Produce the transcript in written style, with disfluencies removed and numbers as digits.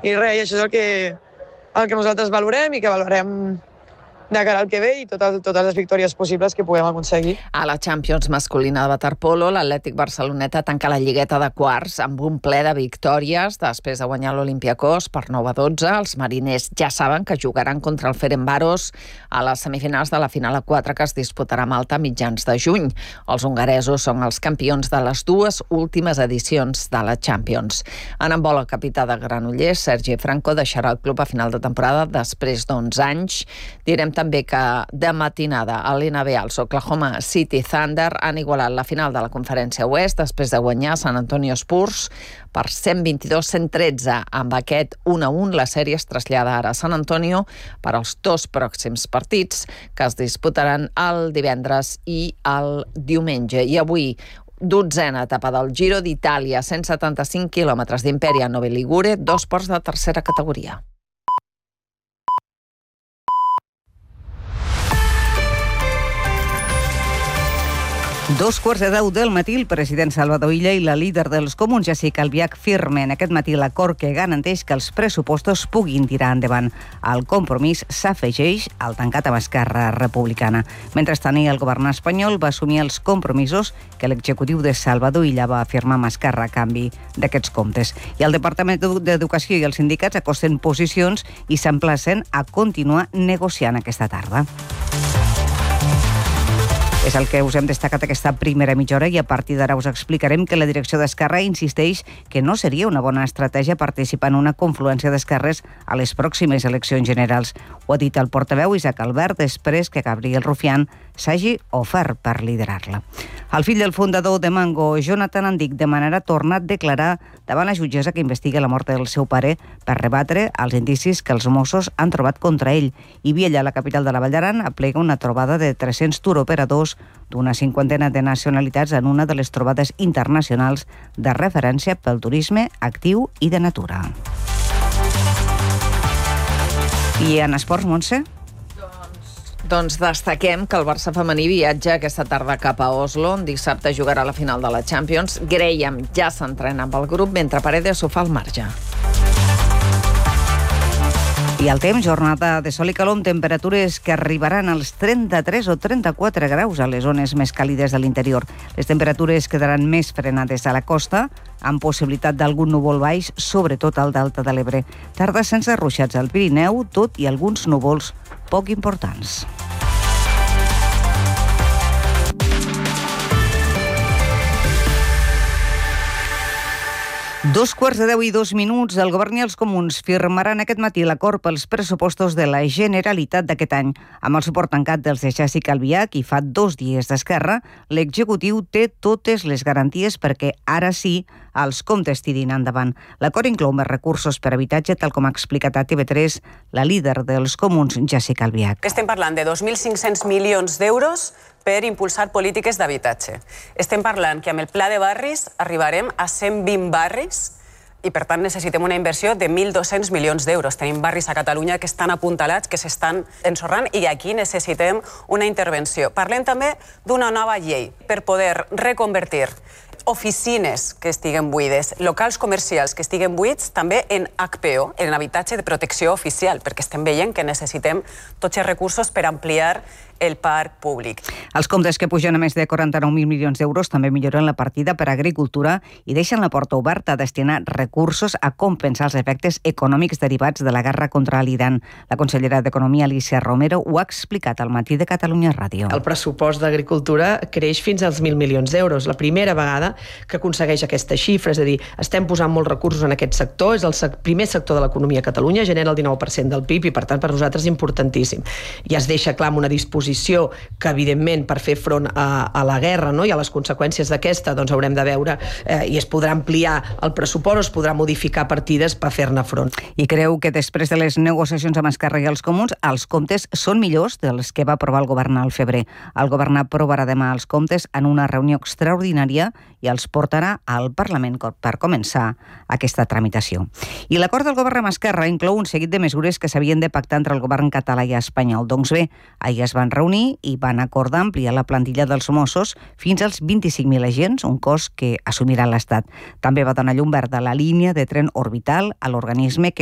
I res, això és el que nosaltres valorem i que valorem de cara al que ve i totes les victòries possibles que puguem aconseguir. A la Champions masculina de waterpolo, l'Atlètic Barceloneta tanca la lligueta de quarts amb un ple de victòries després de guanyar l'Olympiacos per 9-12. Els mariners ja saben que jugaran contra el Ferencváros a les semifinals de la final a 4 que es disputarà a Malta a mitjans de juny. Els hongaresos són els campions de les dues últimes edicions de la Champions. En handbol, el capità de Granollers, Sergi Franco, deixarà el club a final de temporada després d'11 anys. Direm també que de matinada a l'NBA els Oklahoma City Thunder han igualat la final de la Conferència Oest després de guanyar San Antonio Spurs per 122-113. Amb aquest 1-1 la sèrie es trasllada ara a San Antonio per als dos pròxims partits que es disputaran el divendres i el diumenge. I avui 12a etapa del Giro d'Itàlia, 175 quilòmetres d'Imperia Nove Ligure, 2 ports de tercera categoria. Dos quarts de 10 del matí, el president Salvador Illa i la líder dels Comuns, Jessica Albiach, firmen aquest matí l'acord que garanteix que els pressupostos puguin tirar endavant. El compromís s'afegeix al tancat amb Esquerra Republicana. Mentrestant, el govern espanyol va assumir els compromisos que l'executiu de Salvador Illa va afirmar amb Esquerra a canvi d'aquests comptes. I el Departament d'Educació i els sindicats acosten posicions i s'emplacen a continuar negociant aquesta tarda. És el que us hem destacat aquesta primera mitja hora i a partir d'ara us explicarem que la direcció d'Esquerra insisteix que no seria una bona estratègia participar en una confluència d'esquerres a les pròximes eleccions generals. Ho ha dit el portaveu Isaac Albert després que Gabriel Rufián s'hagi ofert per liderar-la. El fill del fundador de Mango, Jonathan Andic, demanarà tornar a declarar davant la jutgessa que investiga la mort del seu pare per rebatre els indicis que els Mossos han trobat contra ell. I Viella, la capital de la Vall d'Aran, aplega una trobada de 300 turoperadors d'una 50ena de nacionalitats en una de les trobades internacionals de referència pel turisme actiu i de natura. I en esports, Montse? Doncs destaquem que el Barça femení viatja aquesta tarda cap a Oslo, on dissabte jugarà la final de la Champions. Graham ja s'entrena amb el grup, mentre Paredes ho fa al marge. I el temps, jornada de sol i calor amb temperatures que arribaran als 33 o 34 graus a les zones més càlides de l'interior. Les temperatures quedaran més frenades a la costa, amb possibilitat d'algun núvol baix, sobretot al Delta de l'Ebre. Tarda sense ruixats al Pirineu, tot i alguns núvols poc importants. Dos quarts de 10 i 2 minuts, el govern i els comuns firmaran aquest matí l'acord pels pressupostos de la Generalitat d'aquest any. Amb el suport tancat dels de Jessica Albiach i fa 2 dies d'Esquerra, l'executiu té totes les garanties perquè ara sí els comptes tirin endavant. L'acord inclou més recursos per habitatge, tal com ha explicat a TV3 la líder dels comuns, Jessica Albiach. Estem parlant de 2.500 milions d'euros per impulsar polítiques d'habitatge. Estem parlant que amb el pla de barris arribarem a 120 barris i, per tant, necessitem una inversió de 1.200 milions d'euros. Tenim barris a Catalunya que estan apuntalats, que s'estan ensorrant i aquí necessitem una intervenció. Parlem també d'una nova llei per poder reconvertir oficines que estiguen buides, locals comercials que estiguen buits, també en HPO, en habitatge de protecció oficial, perquè estem veient que necessitem tots els recursos per ampliar el parc públic. Els comptes que pugen a més de 49.000 milions d'euros també milloren la partida per a agricultura i deixen la porta oberta a destinar recursos a compensar els efectes econòmics derivats de la guerra contra l'Iran. La consellera d'Economia, Alicia Romero, ho ha explicat al Matí de Catalunya Ràdio. El pressupost d'agricultura creix fins als 1.000 milions d'euros. La primera vegada que aconsegueix aquesta xifra, és a dir, estem posant molts recursos en aquest sector, és el primer sector de l'economia a Catalunya, genera el 19% del PIB i, per tant, per nosaltres és importantíssim. Ja es deixa clar una disposició que, evidentment, per fer front a la guerra, no, i a les conseqüències d'aquesta, doncs haurem de veure i es podrà ampliar el pressupost o es podrà modificar partides per fer-ne front. I creu que després de les negociacions amb Esquerra i els comuns, els comptes són millors dels que va aprovar el govern al febrer. El govern aprovarà demà els comptes en una reunió extraordinària i els portarà al Parlament per començar aquesta tramitació. I l'acord del govern amb Esquerra inclou un seguit de mesures que s'havien de pactar entre el govern català i espanyol. Doncs bé, ahir es van reunir i van acordar ampliar la plantilla dels Mossos fins als 25.000 agents, un cost que assumirà l'Estat. També va donar llum verda a la línia de tren orbital a l'organisme que